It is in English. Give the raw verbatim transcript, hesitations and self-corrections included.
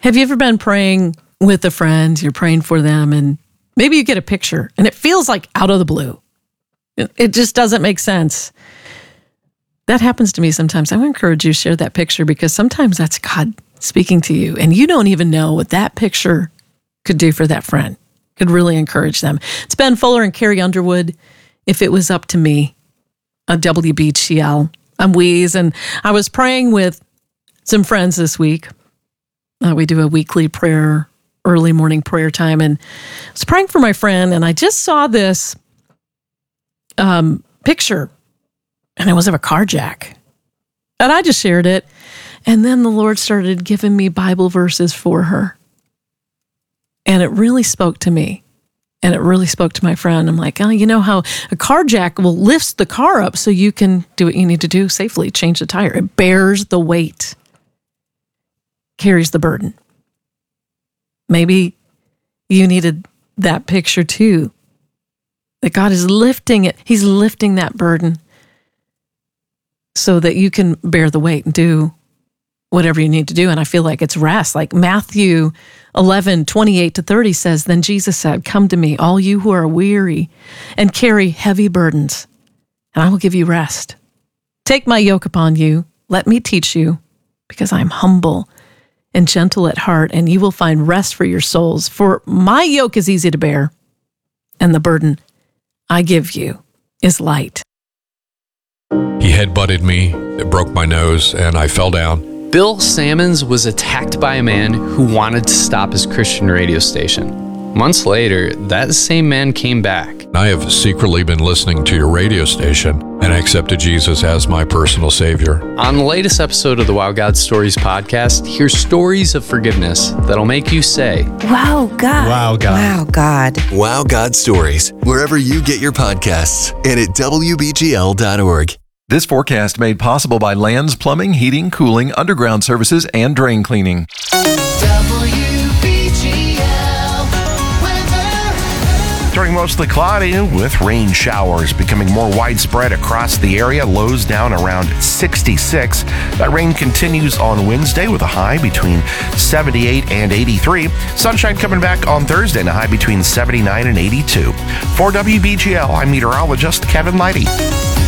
Have you ever been praying with a friend, you're praying for them, and maybe you get a picture, and it feels like out of the blue. It just doesn't make sense. That happens to me sometimes. I would encourage you to share that picture because sometimes that's God speaking to you, and you don't even know what that picture could do for that friend. Could really encourage them. It's Ben Fuller and Carrie Underwood. If it was up to me, a W B G L. I'm Weeze, and I was praying with some friends this week. Uh, we do a weekly prayer, early morning prayer time, and I was praying for my friend, and I just saw this um, picture, and it was of a car jack. And I just shared it, and then the Lord started giving me Bible verses for her. And it really spoke to me. And it really spoke to my friend. I'm like, oh, you know how a car jack will lift the car up so you can do what you need to do safely, change the tire. It bears the weight, carries the burden. Maybe you needed that picture too, that God is lifting it. He's lifting that burden so that you can bear the weight and do whatever you need to do. And I feel like it's rest. Like Matthew eleven, twenty-eight to thirty says, then Jesus said, come to me, all you who are weary and carry heavy burdens, and I will give you rest. Take my yoke upon you. Let me teach you, because I am humble and gentle at heart, and you will find rest for your souls. For my yoke is easy to bear, and the burden I give you is light. He headbutted me, it broke my nose, and I fell down. Bill Sammons was attacked by a man who wanted to stop his Christian radio station. Months later, that same man came back. I have secretly been listening to your radio station, and I accepted Jesus as my personal Savior. On the latest episode of the Wow God Stories podcast, hear stories of forgiveness that'll make you say, Wow God. Wow God. Wow God. Wow God Stories, wherever you get your podcasts, and at W B G L dot org. This forecast made possible by Lands Plumbing, Heating, Cooling, Underground Services, and Drain Cleaning. W B G L weather. Turning mostly cloudy with rain showers becoming more widespread across the area. Lows down around sixty-six. That rain continues on Wednesday with a high between seventy-eight and eighty-three. Sunshine coming back on Thursday and a high between seventy-nine and eighty-two. For W B G L, I'm meteorologist Kevin Leidy.